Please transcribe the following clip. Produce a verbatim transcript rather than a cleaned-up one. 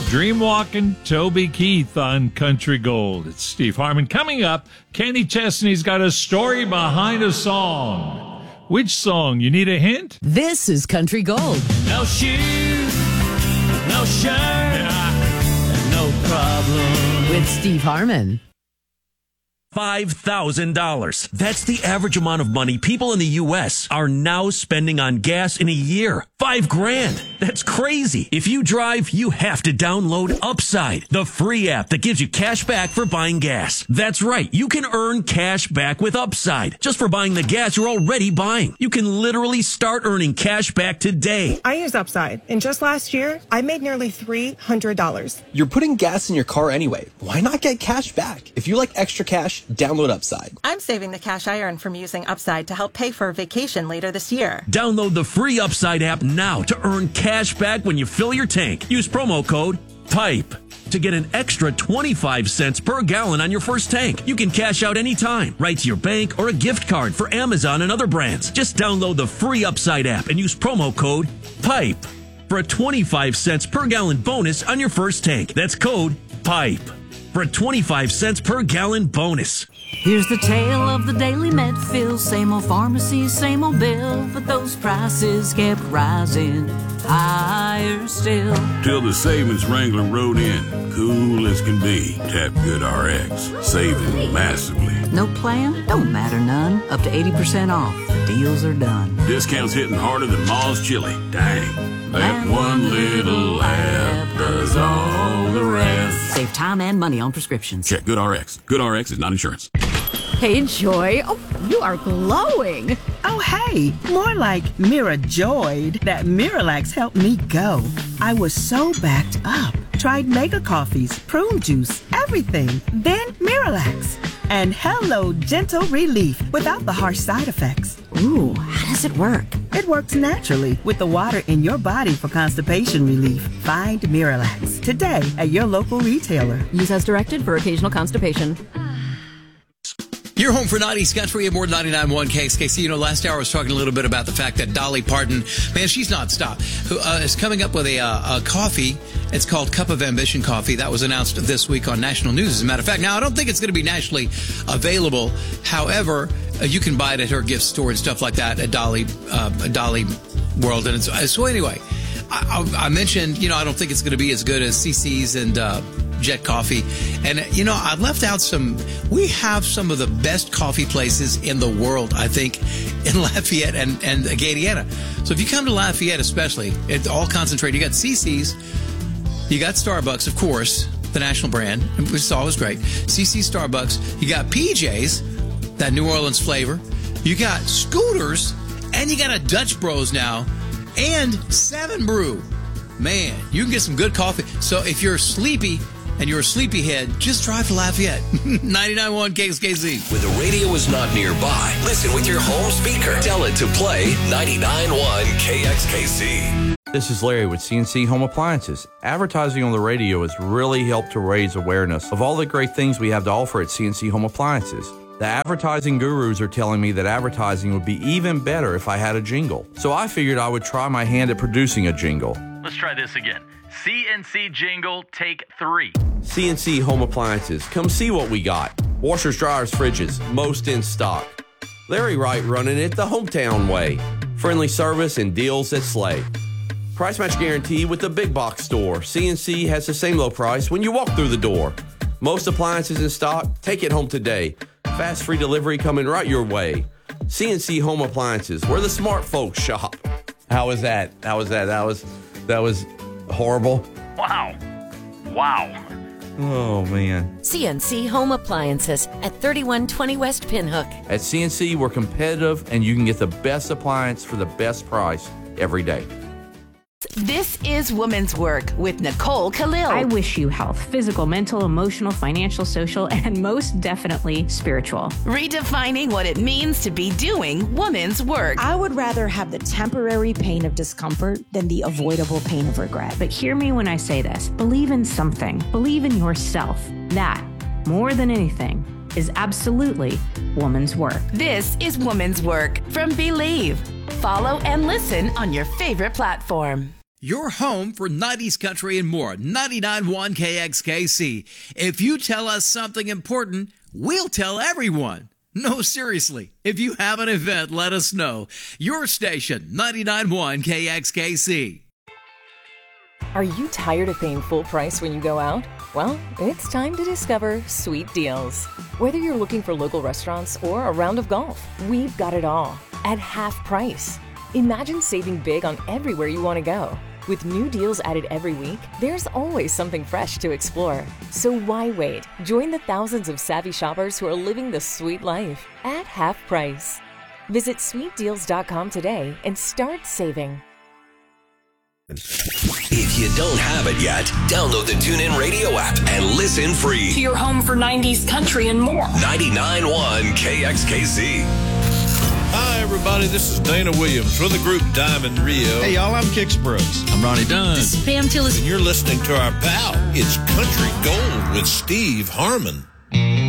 Dreamwalkin' Toby Keith on Country Gold. It's Steve Harmon. Coming up, Kenny Chesney's got a story behind a song. Which song? You need a hint? This is Country Gold. No shoes, no shirt, and no problem. With Steve Harmon. five thousand dollars. That's the average amount of money people in the U S are now spending on gas in a year. Five grand. That's crazy. If you drive, you have to download Upside, the free app that gives you cash back for buying gas. That's right. You can earn cash back with Upside just for buying the gas you're already buying. You can literally start earning cash back today. I use Upside, and just last year, I made nearly three hundred dollars. You're putting gas in your car anyway. Why not get cash back? If you like extra cash, download Upside. I'm saving the cash I earn from using Upside to help pay for a vacation later this year. Download the free Upside app now to earn cash back when you fill your tank. Use promo code PIPE to get an extra twenty-five cents per gallon on your first tank. You can cash out anytime, right to your bank or a gift card for Amazon and other brands. Just download the free Upside app and use promo code PIPE for a twenty-five cents per gallon bonus on your first tank. That's code PIPE for a twenty-five cents per gallon bonus. Here's the tale of the daily Medfield. Same old pharmacy, same old bill, but those prices kept rising higher still. Till the savings wrangler rode in, cool as can be. Tap Good R X, saving massively. No plan? Don't matter none. Up to eighty percent off. Deals are done. Discounts hitting harder than Ma's chili. Dang, that one little app does all the rest. Save time and money on prescriptions. Check Good R X. Good R X is not insurance. Hey, Joy. Oh, you are glowing. Oh, hey. More like Mirajoyed. That Miralax helped me go. I was so backed up. Tried mega coffees, prune juice, everything. Then Miralax. And hello, gentle relief without the harsh side effects. Ooh, how does it work? It works naturally with the water in your body for constipation relief. Find Miralax today at your local retailer. Use as directed for occasional constipation. You're home for nineties Country at more ninety-nine point one K X K C. You know, last hour I was talking a little bit about the fact that Dolly Parton, man, she's nonstop, who uh, is coming up with a, uh, a coffee. It's called Cup of Ambition Coffee. That was announced this week on national news, as a matter of fact. Now, I don't think it's going to be nationally available. However, uh, you can buy it at her gift store and stuff like that at Dolly, uh, Dolly World. And it's, uh, so anyway, I, I, I mentioned, you know, I don't think it's going to be as good as C C's and uh, Jet Coffee. And, you know, I left out some, we have some of the best coffee places in the world, I think, in Lafayette and, and Acadiana. So if you come to Lafayette especially, it's all concentrated. You got C C's, you got Starbucks, of course, the national brand, which is always great. C C Starbucks. You got P J's, that New Orleans flavor. You got Scooters, and you got a Dutch Bros now, and Seven Brew. Man, you can get some good coffee. So if you're sleepy and you're a sleepyhead, just drive to Lafayette. ninety-nine point one K X K Z. When the radio is not nearby, listen with your home speaker. Tell it to play ninety-nine point one K X K Z. This is Larry with C N C Home Appliances. Advertising on the radio has really helped to raise awareness of all the great things we have to offer at C N C Home Appliances. The advertising gurus are telling me that advertising would be even better if I had a jingle. So I figured I would try my hand at producing a jingle. Let's try this again. C N C jingle, take three. C N C Home Appliances. Come see what we got. Washers, dryers, fridges, most in stock. Larry Wright running it the hometown way. Friendly service and deals that slay. Price match guarantee with the big box store. C N C has the same low price when you walk through the door. Most appliances in stock. Take it home today. Fast free delivery coming right your way. C N C Home Appliances, where the smart folks shop. How was that? How was that? That was that was horrible. Wow. Wow. Oh, man. C N C Home Appliances at thirty-one twenty West Pinhook. At C N C, we're competitive, and you can get the best appliance for the best price every day. This is Woman's Work with Nicole Khalil. I wish you health, physical, mental, emotional, financial, social, and most definitely spiritual. Redefining what it means to be doing woman's work. I would rather have the temporary pain of discomfort than the avoidable pain of regret. But hear me when I say this. Believe in something. Believe in yourself. That, more than anything, is absolutely woman's work. This is Woman's Work from Believe. Follow and listen on your favorite platform. Your home for nineties country and more. ninety-nine point one K X K C. If you tell us something important, we'll tell everyone. No, seriously. If you have an event, let us know. Your station, ninety-nine point one K X K C. Are you tired of paying full price when you go out? Well, it's time to discover Sweet Deals. Whether you're looking for local restaurants or a round of golf, we've got it all at half price. Imagine saving big on everywhere you want to go. With new deals added every week, there's always something fresh to explore. So why wait? Join the thousands of savvy shoppers who are living the sweet life at half price. Visit sweet deals dot com today and start saving. If you don't have it yet, download the TuneIn Radio app and listen free. To your home for nineties country and more. ninety-nine point one K X K C. Hi, everybody. This is Dana Williams from the group Diamond Rio. Hey, y'all. I'm Kix Brooks. I'm Ronnie Dunn. This is Pam Tillis. And you're listening to our pal. It's Country Gold with Steve Harmon.